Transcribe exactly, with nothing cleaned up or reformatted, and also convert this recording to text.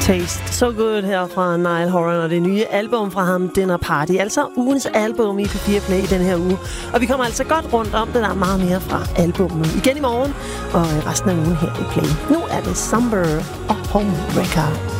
Taste So Good her fra Niall Horan og det nye album fra ham, Dinner Party. Altså ugens album i P fire Play i den her uge. Og vi kommer altså godt rundt om det, der er meget mere fra albumet igen i morgen og resten af ugen her i Play. Nu er det Somber og Homewrecker.